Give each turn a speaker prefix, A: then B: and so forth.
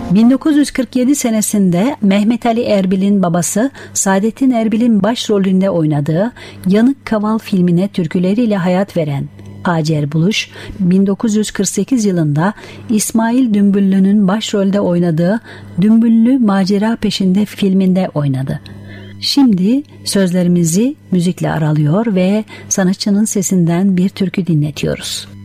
A: 1947 senesinde Mehmet Ali Erbil'in babası Saadettin Erbil'in başrolünde oynadığı Yanık Kaval filmine türküleriyle hayat veren Hacer Buluş, 1948 yılında İsmail Dümbüllü'nün başrolde oynadığı Dümbüllü Macera Peşinde filminde oynadı. Şimdi sözlerimizi müzikle aralıyor ve sanatçının sesinden bir türkü dinletiyoruz.